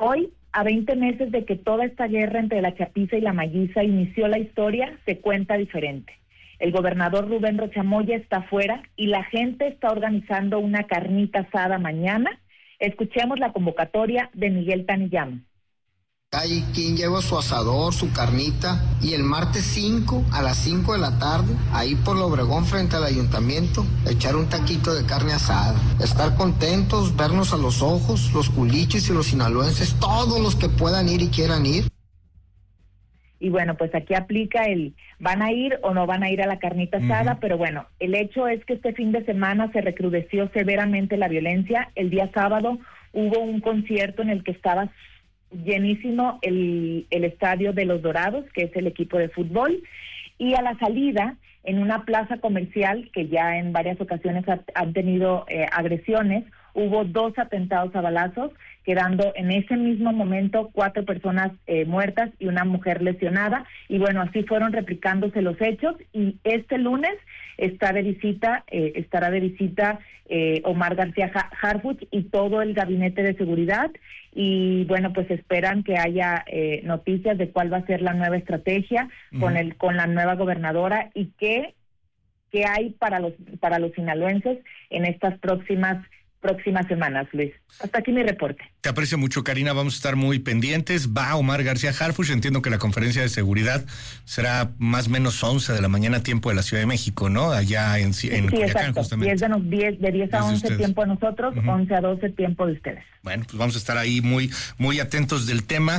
Hoy, a 20 meses de que toda esta guerra entre la chapiza y la malliza inició la historia, se cuenta diferente. El gobernador Rubén Rocha Moya está afuera y la gente está organizando una carnita asada mañana. Escuchemos la convocatoria de Miguel Taniyama. Hay quien lleva su asador, su carnita, y el martes 5 a las 5 de la tarde, ahí por el Obregón frente al ayuntamiento, echar un taquito de carne asada, estar contentos, vernos a los ojos, los culichis y los sinaloenses, todos los que puedan ir y quieran ir. Y bueno, pues aquí aplica ¿van a ir o no van a ir a la carnita asada? Pero bueno, el hecho es que este fin de semana se recrudeció severamente la violencia. El día sábado hubo un concierto en el que estaba llenísimo el estadio de Los Dorados, que es el equipo de fútbol, y a la salida, en una plaza comercial que ya en varias ocasiones han tenido agresiones, hubo 2 atentados a balazos, quedando en ese mismo momento 4 personas muertas y una mujer lesionada, y bueno, así fueron replicándose los hechos, y este lunes estará de visita Omar García Harfuch y todo el gabinete de seguridad, y bueno, pues esperan que haya noticias de cuál va a ser la nueva estrategia con la nueva gobernadora y qué hay para los sinaloenses en estas próximas semanas, Luis. Hasta aquí mi reporte. Te aprecio mucho, Karina. Vamos a estar muy pendientes. Va Omar García Harfuch. Entiendo que la conferencia de seguridad será más o menos 11 de la mañana, tiempo de la Ciudad de México, ¿no? Allá en Culiacán, exacto. justamente. 10 a 11 tiempo de nosotros, 11 a 12 tiempo de ustedes. Bueno, pues vamos a estar ahí muy, muy atentos del tema.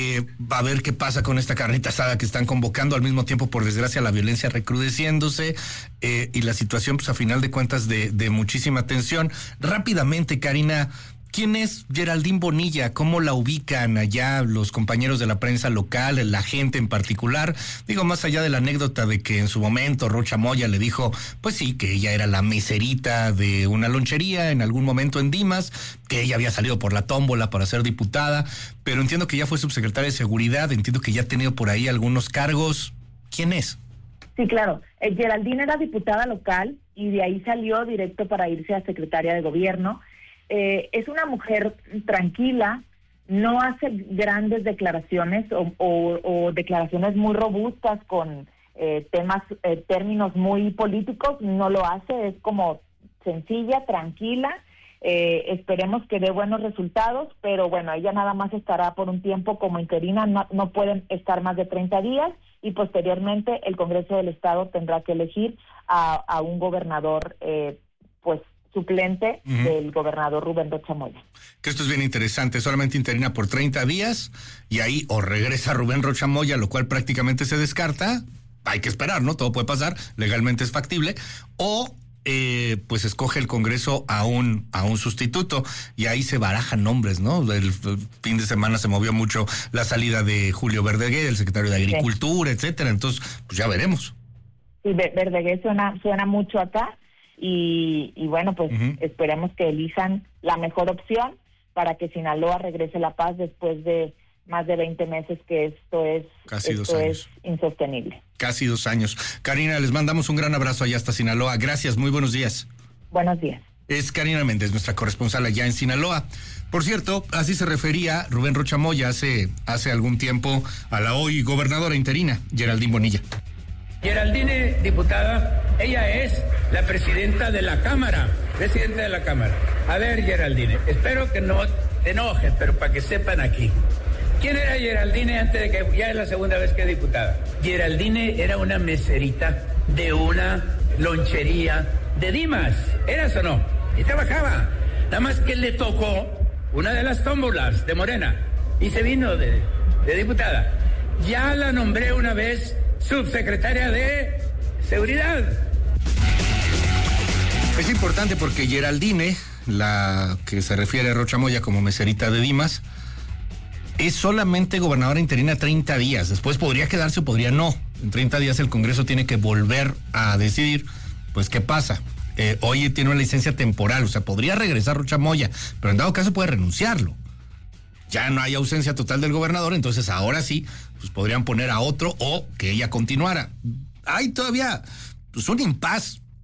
A ver qué pasa con esta carnita asada que están convocando. Al mismo tiempo, por desgracia, la violencia recrudeciéndose y la situación, pues a final de cuentas, de muchísima tensión. Rápidamente, Karina, ¿quién es Geraldine Bonilla? ¿Cómo la ubican allá los compañeros de la prensa local, la gente en particular? Digo, más allá de la anécdota de que en su momento Rocha Moya le dijo, pues sí, que ella era la meserita de una lonchería en algún momento en Dimas, que ella había salido por la tómbola para ser diputada, pero entiendo que ya fue subsecretaria de Seguridad, entiendo que ya ha tenido por ahí algunos cargos. ¿Quién es? Sí, claro. Geraldine era diputada local y de ahí salió directo para irse a secretaria de gobierno. Es una mujer tranquila, no hace grandes declaraciones o declaraciones muy robustas con términos muy políticos, no lo hace, es como sencilla, tranquila. Esperemos que dé buenos resultados, pero bueno, ella nada más estará por un tiempo como interina, no pueden estar más de 30 días y posteriormente el Congreso del Estado tendrá que elegir a un gobernador pues suplente del gobernador Rubén Rocha Moya. Que esto es bien interesante, solamente interina por 30 días y ahí o regresa Rubén Rocha Moya, lo cual prácticamente se descarta, hay que esperar, ¿no? Todo puede pasar, legalmente es factible, o pues escoge el Congreso a un sustituto y ahí se barajan nombres, ¿no? El fin de semana se movió mucho la salida de Julio Verdeguer, el secretario de Agricultura, etcétera, entonces pues ya veremos. Sí, Verdeguer suena mucho acá y bueno, pues esperemos que elijan la mejor opción para que Sinaloa regrese la paz después de más de 20 meses que esto es insostenible. Casi 2 años. Karina, les mandamos un gran abrazo allá hasta Sinaloa. Gracias, muy buenos días. Buenos días. Es Karina Méndez, nuestra corresponsal allá en Sinaloa. Por cierto, así se refería Rubén Rocha Moya hace algún tiempo a la hoy gobernadora interina, Geraldine Bonilla. Geraldine, diputada, ella es la presidenta de la Cámara. A ver, Geraldine, espero que no te enojes, pero para que sepan aquí. ¿Quién era Geraldine antes de que ya es la segunda vez que es diputada? Geraldine era una meserita de una lonchería de Dimas, ¿eras o no? Y trabajaba. Nada más que le tocó una de las tómbolas de Morena y se vino de diputada. Ya la nombré una vez subsecretaria de Seguridad. Es importante porque Geraldine, la que se refiere a Rocha Moya como meserita de Dimas, es solamente gobernadora interina 30 días. Después podría quedarse o podría no. En 30 días el Congreso tiene que volver a decidir, pues, qué pasa. Hoy tiene una licencia temporal, o sea, podría regresar Rocha Moya, pero en dado caso puede renunciarlo. Ya no hay ausencia total del gobernador, entonces ahora sí, pues podrían poner a otro o que ella continuara. Hay todavía pues un impas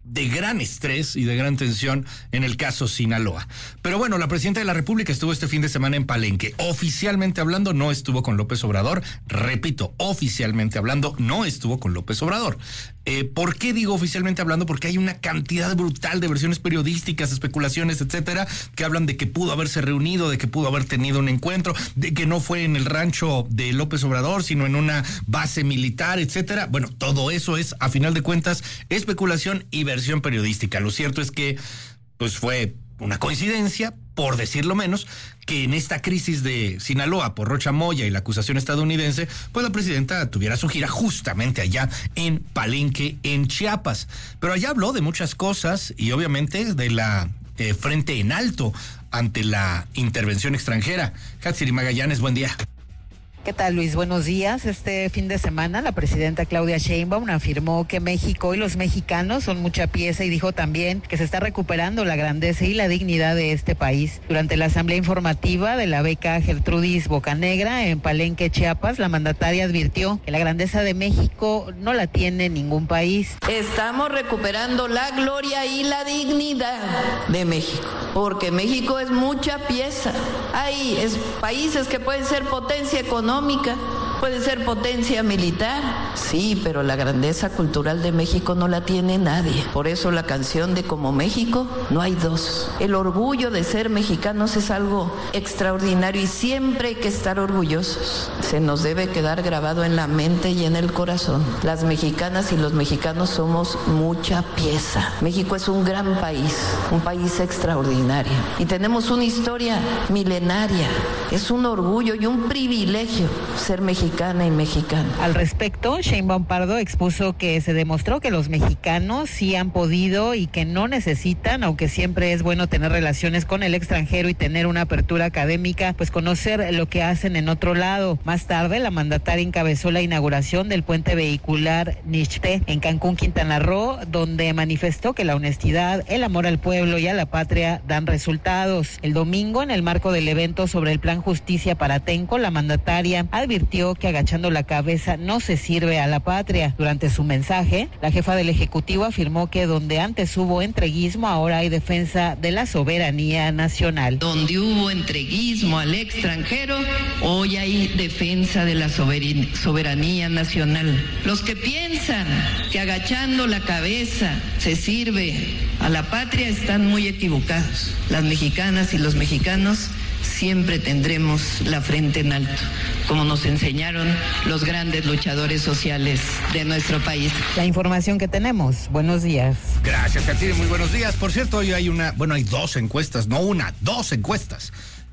de gran estrés y de gran tensión en el caso Sinaloa. Pero bueno, la presidenta de la República estuvo este fin de semana en Palenque. Oficialmente hablando, no estuvo con López Obrador. Repito, oficialmente hablando, no estuvo con López Obrador. ¿Por qué digo oficialmente hablando? Porque hay una cantidad brutal de versiones periodísticas, especulaciones, etcétera, que hablan de que pudo haberse reunido, de que pudo haber tenido un encuentro, de que no fue en el rancho de López Obrador, sino en una base militar, etcétera. Bueno, todo eso es, a final de cuentas, especulación y versión periodística. Lo cierto es que, pues, fue una coincidencia, por decirlo menos, que en esta crisis de Sinaloa por Rocha Moya y la acusación estadounidense, pues la presidenta tuviera su gira justamente allá en Palenque, en Chiapas. Pero allá habló de muchas cosas y obviamente de la frente en alto ante la intervención extranjera. Hatsiri Magallanes, buen día. ¿Qué tal, Luis? Buenos días. Este fin de semana la presidenta Claudia Sheinbaum afirmó que México y los mexicanos son mucha pieza y dijo también que se está recuperando la grandeza y la dignidad de este país. Durante la asamblea informativa de la beca Gertrudis Bocanegra en Palenque, Chiapas, la mandataria advirtió que la grandeza de México no la tiene ningún país. Estamos recuperando la gloria y la dignidad de México, porque México es mucha pieza. Hay países que pueden ser potencia económica, puede ser potencia militar, sí, pero la grandeza cultural de México no la tiene nadie. Por eso la canción de Como México no hay dos. El orgullo de ser mexicanos es algo extraordinario y siempre hay que estar orgullosos. Se nos debe quedar grabado en la mente y en el corazón. Las mexicanas y los mexicanos somos mucha pieza. México es un gran país, un país extraordinario y tenemos una historia milenaria. Es un orgullo y un privilegio ser mexicana y mexicano. Al respecto, Sheinbaum Pardo expuso que se demostró que los mexicanos sí han podido y que no necesitan, aunque siempre es bueno tener relaciones con el extranjero y tener una apertura académica, pues conocer lo que hacen en otro lado. Más tarde, la mandataria encabezó la inauguración del puente vehicular Nixte en Cancún, Quintana Roo, donde manifestó que la honestidad, el amor al pueblo y a la patria dan resultados. El domingo, en el marco del evento sobre el Plan Justicia para Atenco, la mandataria advirtió que agachando la cabeza no se sirve a la patria. Durante su mensaje, la jefa del Ejecutivo afirmó que donde antes hubo entreguismo, ahora hay defensa de la soberanía nacional. Donde hubo entreguismo al extranjero, hoy hay defensa de la soberanía nacional. Los que piensan que agachando la cabeza se sirve a la patria están muy equivocados. Las mexicanas y los mexicanos siempre tendremos la frente en alto, como nos enseñaron los grandes luchadores sociales de nuestro país. La información que tenemos. Buenos días. Gracias, Katsiri. Muy buenos días. Por cierto, hoy hay hay dos encuestas, no una, dos encuestas.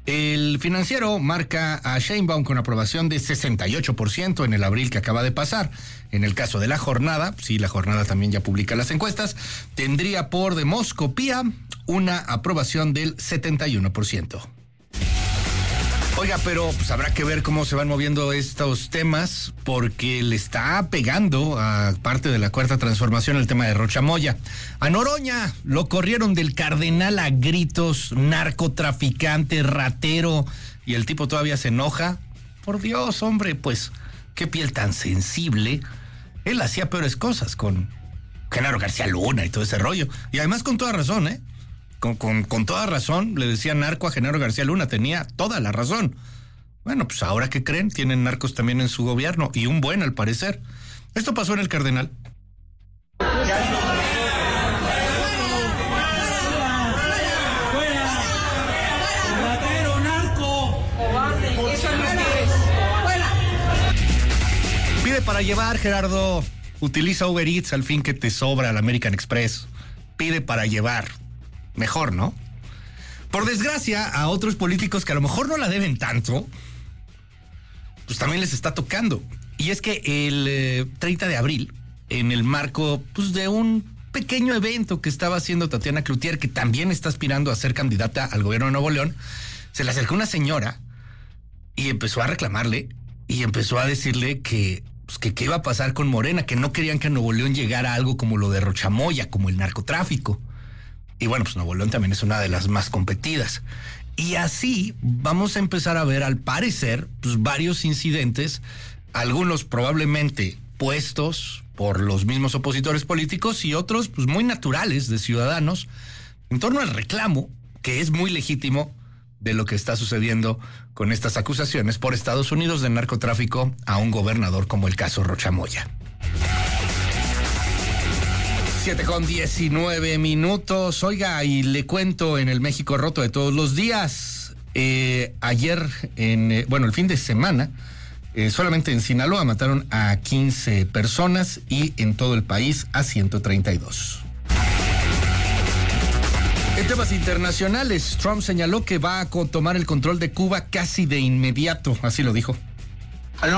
El Financiero marca a Sheinbaum con aprobación de 68% en el abril que acaba de pasar. En el caso de La Jornada, sí, La Jornada también ya publica las encuestas, tendría por demoscopía una aprobación del 71%. Oiga, pero pues habrá que ver cómo se van moviendo estos temas, porque le está pegando a parte de la Cuarta Transformación el tema de Rocha Moya. A Noroña lo corrieron del cardenal a gritos, narcotraficante, ratero, y el tipo todavía se enoja. Por Dios, hombre, pues, qué piel tan sensible. Él hacía peores cosas con Genaro García Luna y todo ese rollo. Y además con toda razón, ¿eh? Con toda razón, le decía narco a Genaro García Luna, tenía toda la razón. Bueno, pues ahora ¿qué creen? Tienen narcos también en su gobierno, y un buen al parecer. Esto pasó en el Cardenal. Pide para llevar, Gerardo. Utiliza Uber Eats al fin que te sobra el American Express. Pide para llevar. Mejor, ¿no? Por desgracia, a otros políticos que a lo mejor no la deben tanto, pues también les está tocando. Y es que el 30 de abril, en el marco pues, de un pequeño evento que estaba haciendo Tatiana Cloutier, que también está aspirando a ser candidata al gobierno de Nuevo León, se le acercó una señora y empezó a reclamarle y empezó a decirle que qué iba a pasar con Morena, que no querían que a Nuevo León llegara algo como lo de Rocha Moya, como el narcotráfico. Y bueno, pues Nuevo León también es una de las más competidas. Y así vamos a empezar a ver, al parecer, pues varios incidentes, algunos probablemente puestos por los mismos opositores políticos y otros pues muy naturales de ciudadanos en torno al reclamo, que es muy legítimo, de lo que está sucediendo con estas acusaciones por Estados Unidos de narcotráfico a un gobernador como el caso Rocha Moya. 7:19. Oiga, y le cuento en el México roto de todos los días. Ayer, el fin de semana, solamente en Sinaloa mataron a 15 personas y en todo el país a 132. En temas internacionales, Trump señaló que va a tomar el control de Cuba casi de inmediato, así lo dijo. Un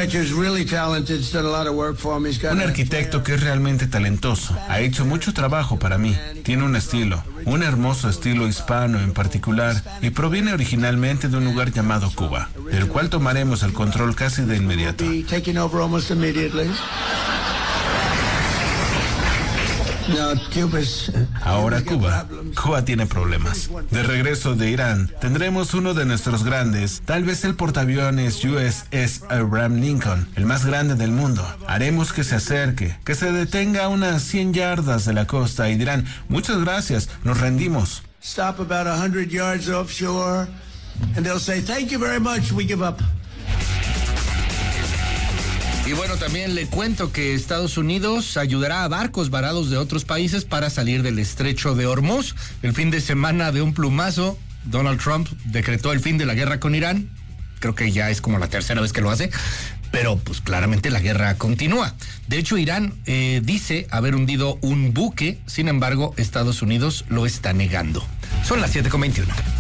arquitecto que es realmente talentoso, ha hecho mucho trabajo para mí, tiene un estilo, un hermoso estilo hispano en particular, y proviene originalmente de un lugar llamado Cuba, del cual tomaremos el control casi de inmediato. Ahora Cuba tiene problemas. De regreso de Irán, tendremos uno de nuestros grandes, tal vez el portaaviones USS Abraham Lincoln, el más grande del mundo. Haremos que se acerque, que se detenga a unas 100 yardas de la costa y dirán, muchas gracias, nos rendimos. Stop about 100 yards offshore, and they'll say, thank you very much, we give up. Y bueno, también le cuento que Estados Unidos ayudará a barcos varados de otros países para salir del estrecho de Hormuz. El fin de semana, de un plumazo, Donald Trump decretó el fin de la guerra con Irán. Creo que ya es como la tercera vez que lo hace, pero pues claramente la guerra continúa. De hecho, Irán dice haber hundido un buque, sin embargo, Estados Unidos lo está negando. Son las 7:21.